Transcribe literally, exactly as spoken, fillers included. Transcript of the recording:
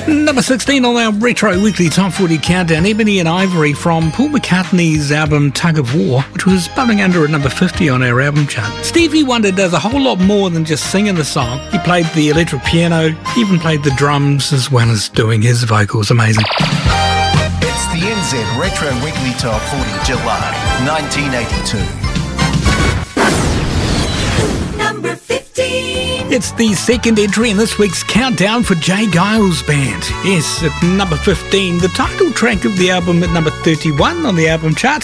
Number sixteen on our Retro Weekly Top forty Countdown, Ebony and Ivory from Paul McCartney's album Tug of War, which was bubbling under at number fifty on our album chart. Stevie Wonder does a whole lot more than just singing the song. He played the electric piano, he even played the drums as well as doing his vocals. Amazing. It's the N Z Retro Weekly Top forty, July nineteen eighty-two. Number fifteen. It's the second entry in this week's countdown for Jay Giles Band. Yes, at number fifteen, the title track of the album at number thirty-one on the album chart.